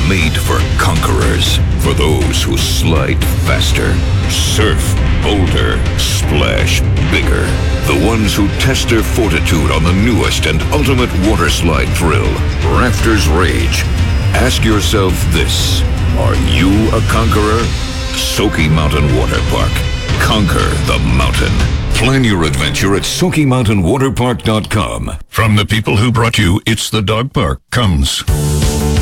made for conquerors, for those who slide faster, surf bolder, splash bigger. The ones who test their fortitude on the newest and ultimate water slide thrill, Rafters Rage. Ask yourself this: are you a conqueror? Sookie Mountain Water Park. Conquer the mountain. Plan your adventure at SokieMountainWaterPark.com. From the people who brought you It's the Dog Park comes